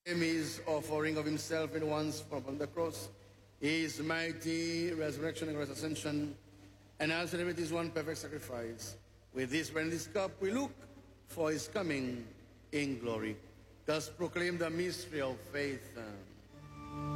His offering of himself at once upon the cross, his mighty resurrection and ascension, and our celebrate his one perfect sacrifice. With this bread and this cup, we look for his coming in glory. Thus proclaim the mystery of faith.